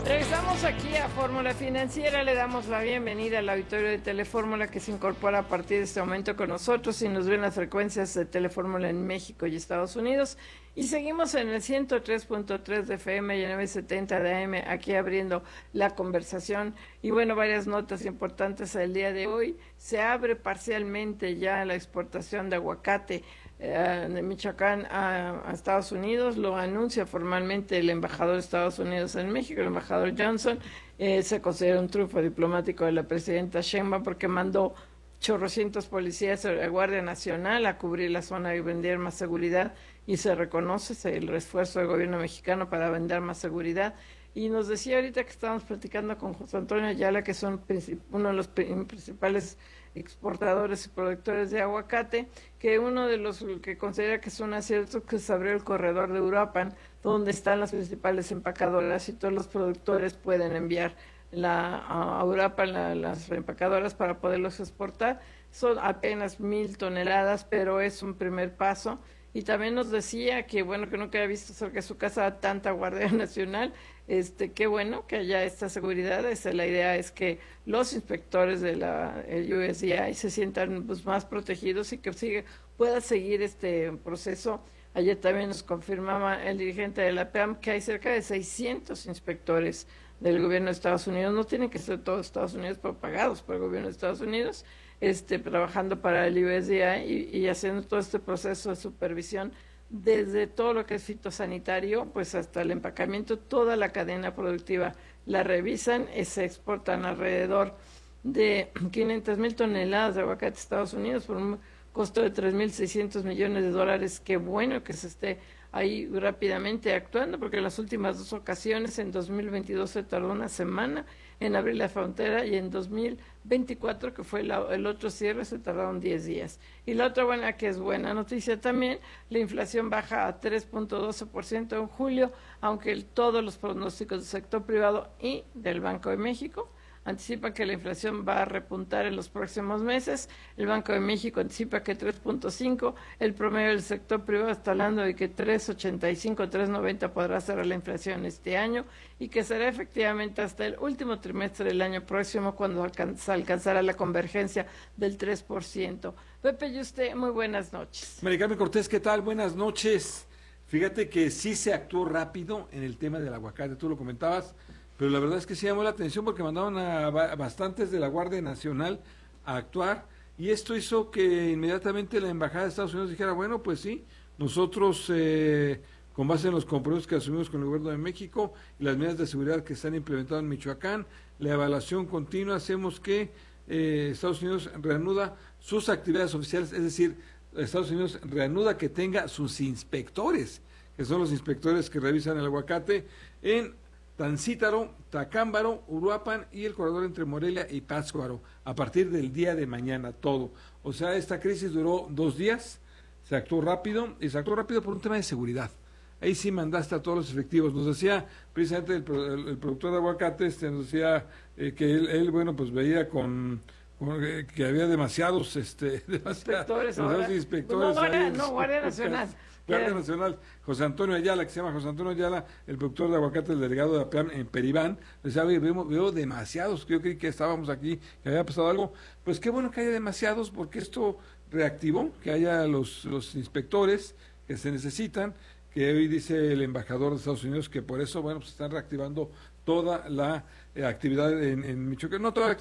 Regresamos aquí a Fórmula Financiera, le damos la bienvenida al auditorio de Telefórmula que se incorpora a partir de este momento con nosotros y nos ven las frecuencias de Telefórmula en México y Estados Unidos. Y seguimos en el 103.3 de FM y en el 70 de AM aquí abriendo la conversación. Y bueno, varias notas importantes el día de hoy. Se abre parcialmente ya la exportación de aguacate de Michoacán a Estados Unidos, lo anuncia formalmente el embajador de Estados Unidos en México, el embajador Johnson. Se considera un triunfo diplomático de la presidenta Sheinbaum porque mandó chorrocientos policías de la Guardia Nacional a cubrir la zona y vender más seguridad, y se reconoce el esfuerzo del gobierno mexicano para vender más seguridad. Y nos decía ahorita que estábamos platicando con José Antonio Ayala, que son uno de los principales exportadores y productores de aguacate, que uno de los que considera que es un acierto que se abrió el corredor de Uruapan, donde están las principales empacadoras y todos los productores pueden enviar a Uruapan las empacadoras para poderlos exportar. Son apenas 1,000 toneladas, pero es un primer paso. Y también nos decía que bueno, que nunca había visto cerca de su casa tanta Guardia Nacional. Qué bueno que haya esta seguridad. La idea es que los inspectores de el USDA se sientan pues más protegidos y que pueda seguir este proceso. Ayer también nos confirmaba el dirigente de la PAM que hay cerca de 600 inspectores del gobierno de Estados Unidos. No tienen que ser todos Estados Unidos, pero pagados por el gobierno de Estados Unidos, trabajando para el USDA y haciendo todo este proceso de supervisión, desde todo lo que es fitosanitario, pues hasta el empacamiento, toda la cadena productiva la revisan. Se exportan alrededor de 500,000 toneladas de aguacate a Estados Unidos por un costo de 3,600 millones de dólares. Qué bueno que se esté ahí rápidamente actuando, porque en las últimas dos ocasiones, en 2022 se tardó una semana en abrir la frontera, y en 2024, que fue el otro cierre, se tardaron 10 días. Y la otra buena, que es buena noticia también, la inflación baja a 3.12% en julio, aunque todos los pronósticos del sector privado y del Banco de México anticipa que la inflación va a repuntar en los próximos meses. El Banco de México anticipa que 3.5, el promedio del sector privado está hablando de que 3.85, 3.90 podrá ser la inflación este año, y que será efectivamente hasta el último trimestre del año próximo cuando alcanzará la convergencia del 3%. Pepe y usted, muy buenas noches. María Carmen Cortés, ¿qué tal? Buenas noches. Fíjate que sí se actuó rápido en el tema del aguacate, tú lo comentabas, pero la verdad es que sí llamó la atención porque mandaron a bastantes de la Guardia Nacional a actuar, y esto hizo que inmediatamente la Embajada de Estados Unidos dijera, bueno, pues sí, nosotros con base en los compromisos que asumimos con el Gobierno de México y las medidas de seguridad que están implementadas en Michoacán, la evaluación continua, hacemos que Estados Unidos reanuda sus actividades oficiales, es decir, Estados Unidos reanuda que tenga sus inspectores, que son los inspectores que revisan el aguacate en Tancítaro, Tacámbaro, Uruapan y el corredor entre Morelia y Pátzcuaro, a partir del día de mañana, todo. O sea, esta crisis duró 2 días, se actuó rápido, y se actuó rápido por un tema de seguridad. Ahí sí mandaste a todos los efectivos. Nos decía precisamente el productor de aguacate, nos decía que él, bueno, pues veía que había demasiados inspectores, inspectores. Guardia Nacional. Guardia Nacional, José Antonio Ayala, que se llama José Antonio Ayala, el productor de aguacate, el delegado de la PAM en Peribán, decía, veo demasiados, que yo creí que estábamos aquí, que había pasado algo. Pues qué bueno que haya demasiados, porque esto reactivó, que haya los inspectores que se necesitan, que hoy dice el embajador de Estados Unidos que por eso, bueno, pues están reactivando toda la actividad en Michoacán, no toda la